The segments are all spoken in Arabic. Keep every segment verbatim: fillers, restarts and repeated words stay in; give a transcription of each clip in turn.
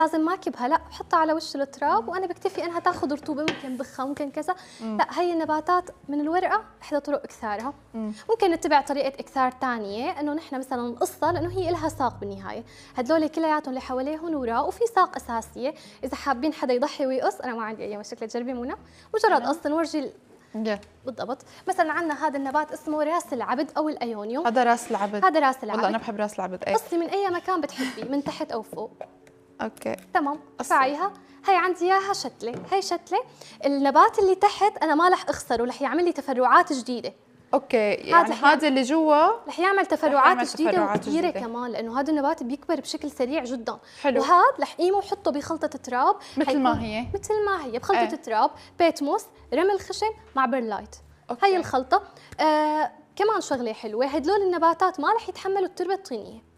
لازم ما اكبها، لا بحطها على وش التراب وانا بكتفي انها تاخذ رطوبه، ممكن بخها ممكن كذا. مم. لا هي النباتات من الورقه احدى طرق اكثارها. مم. ممكن نتبع طريقه اكثار ثانيه، انه نحن مثلا نقصها لانه هي لها ساق بالنهايه. هدول كلياتهم اللي حواليهم وراء وفي ساق اساسيه، اذا حابين حدا يضحي ويقص انا ما عندي اي مشكله. تجربي منى مجرد قص نورجي yeah. بالضبط. مثلا عندنا هذا النبات اسمه راس العبد او الايونيوم. هذا راس العبد. هذا راس العبد. والله انا بحب راس العبد. ايه قصي من اي مكان بتحبي، من تحت او فوق. اوكي تمام. ارفعيها. هي عندي اياها شتله، هي شتله. النبات اللي تحت انا ما رح اخسره، رح يعمل لي تفرعات جديده. اوكي يعني هذا اللي جوا رح يعمل تفرعات يعمل جديده تفرعات وكثيره جديدة. كمان، لانه هذا النبات بيكبر بشكل سريع جدا. حلو. وهذا رح قيمه وحطه بخلطه تراب مثل ما هي مثل ما هي بخلطه ايه. تراب، بيت موس، رمل خشن مع بيرلايت. أوكي. هي الخلطه. آه كمان شغله حلوه، هدول النباتات ما رح يتحملوا التربه الطينيه.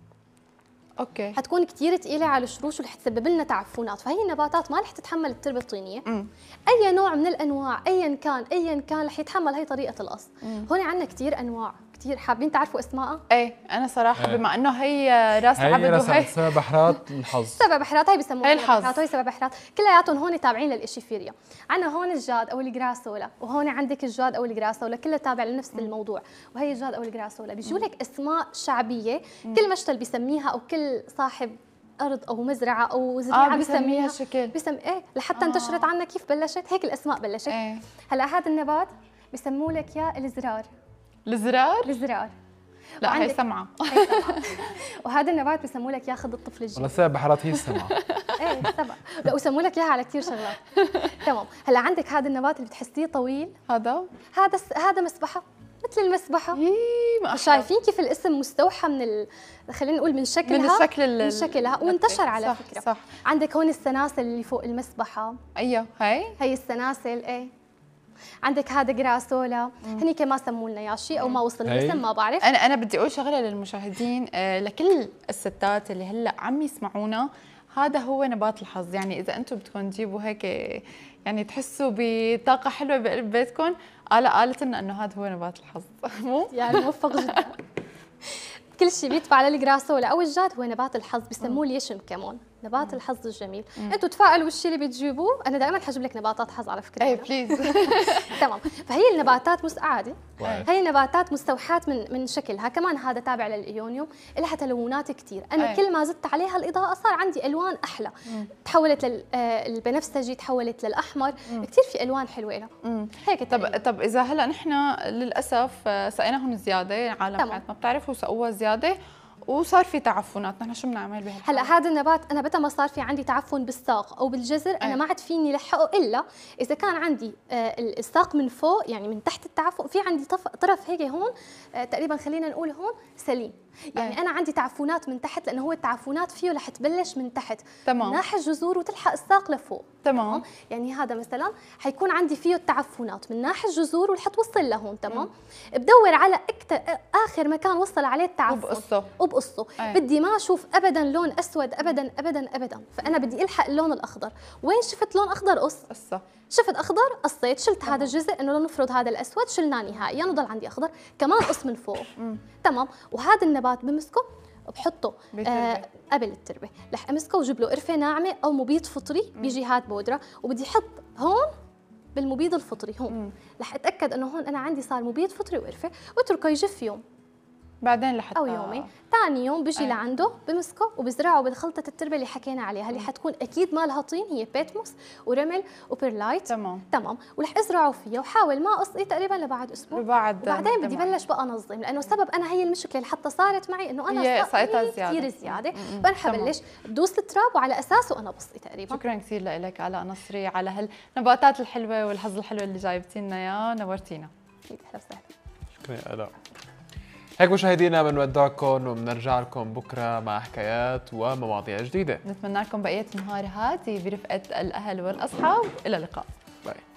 اوكي. حتكون كثير ثقيله على الشروش ورح تسبب لنا تعفنات، فهي النباتات ما رح تتحمل التربه الطينيه. مم. اي نوع من الانواع ايا كان ايا كان رح يتحمل هي طريقه القص. مم. هون عندنا كثير انواع، كثير حابين تعرفوا اسمائها؟ ايه انا صراحه ايه. بما انه هي راس هي العبد راس وهي سبع بحرات الحظ. سبع بحرات هي بسموها هي سبع الحظ. بحرات، وهي سبع بحرات كلياتهم هون تابعين للإشيفيريا. عندنا هون الجاد او الجراسولا، وهون عندك الجاد او الجراسولا، كلها تابع لنفس الموضوع، وهي الجاد او الجراسولا. بيجوا لك اسماء شعبيه كل مشتل بيسميها، او كل صاحب ارض او مزرعه او زريعه اه بسميها بيسميها شكل بسم ايه لحتى آه. انتشرت عنا. كيف بلشت هيك الاسماء بلشت. ايه. هلا هذا النبات بسموه لك يا الزرار. الزرار؟ الزرار. لا هي وعندك- سمعه. هي سبعة. وهذا النبات بسموه لك ياخذ الطفل الجديد. ولا سبع بحرات هي السمعة. ايه سبع. لا وسموا لك اياها على كثير شغلات. تمام. هلا عندك هذا النبات اللي بتحسيه طويل، هذا هذا س... هذا مسبحه مثل المسبحه. يي ما أحلى. شايفين كيف الاسم مستوحى من ال... خلينا نقول من شكلها، من الشكل ال- من شكلها وانتشر على صح فكره. صح. عندك هون السناسل اللي فوق المسبحه، ايوه هي هي السناسل. ايه عندك هذا جراسولا، هني كمان سموا لنا يا شيء او ما وصل هي. الاسم ما بعرف. انا انا بدي اقول شغله للمشاهدين، آه، لكل الستات اللي هلا عم يسمعونا، هذا هو نبات الحظ. يعني اذا انتم بدكم تجيبوا هيك يعني تحسوا بطاقه حلوه بقلب بيتكم، آلة قالت لنا انه هذا هو نبات الحظ. مو يعني موفق جدا. كل شيء بيدفع للجراسولا او الجاد هو نبات الحظ، بسموه اليشم كمان، نبات الحظ الجميل. انتوا تفائلوا بالشيء اللي بتجيبوه، انا دائما حجيب لك نباتات حظ على فكره. ايه أنا. بليز. تمام. فهي النباتات مس عادي، واو. هي النباتات مستوحاة من من شكلها. كمان هذا تابع للايونيوم، لها تلونات كثير. انا أي. كل ما زدت عليها الاضاءه صار عندي الوان احلى. تحولت للبنفسجي، تحولت للاحمر، كثير في الوان حلوه لها. مم. هيك طب تقريباً. طب اذا هلا نحن للاسف آه، سقيناهم زياده، العالم تمام. كانت ما بتعرف وسقوها زياده وصار في تعفنات، نحن شو بنعمل بهالحالة؟ هلا هذا النبات انا متى ما صار في عندي تعفن بالساق او بالجذر انا أي. ما عاد فيني لحقه الا اذا كان عندي آه، الساق من فوق، يعني من تحت التعفن في عندي طف- طرف هيك هون آه، تقريبا خلينا نقول هون سليم. يعني أي. انا عندي تعفنات من تحت، لانه هو التعفنات فيه رح تبلش من تحت تمام. من ناحيه الجذور وتلحق الساق لفوق. تمام. يعني هذا مثلا حيكون عندي فيه التعفنات من ناحيه الجذور ورح توصل لهون. تمام. بدور على أكتر اخر مكان وصل عليه التعفن وبقصه. وبقصه. أي. بدي ما اشوف ابدا لون اسود ابدا ابدا ابدا، فانا بدي الحق اللون الاخضر. وين شفت لون اخضر قص، قصه. شفت اخضر قصيت، شلت هذا الجزء انه نفرض هذا الاسود شلناه نهائيا وضل عندي اخضر، كمان قص من فوق. تمام. وهذا النبات بمسكه بحطه آه قبل التربه، رح امسكه وجيب له قرفه ناعمه او مبيد فطري، بيجي هاد بودره، وبدي احط هون بالمبيد الفطري هون، رح اتاكد انه هون انا عندي صار مبيد فطري وقرفه، واتركه يجف يوم بعدين لحتى او يومين. ثاني يوم بيجي أي. لعنده بمسكه وبزرعه بخلطه التربه اللي حكينا عليها، اللي حتكون اكيد ما لها طين، هي بيتموس ورمل وبيرلايت. تمام. تمام. ورح ازرعه فيها وحاول ما اقصي تقريبا لبعد اسبوع. وبعد وبعدين بدي تمام. بلش بقى انظم، لانه سبب انا هي المشكله اللي حتى صارت معي انه انا هي سقي سقيتها زيادة. كثير زياده، م- م. فانا تمام. حبلش بدوس التراب وعلى اساسه انا بسقي تقريبا. شكرا كثير لك آلاء نصري على هالنباتات الحلوه والحظ الحلو اللي جايبتي لنا اياه، نورتينا. اهلا وسهلا. شكرا يا آلاء. هيك مشاهدينا بنودعكم وبنرجع لكم بكره مع حكايات ومواضيع جديده. نتمنى لكم بقيه النهار هادي برفقه الاهل والاصحاب، الى اللقاء. باي.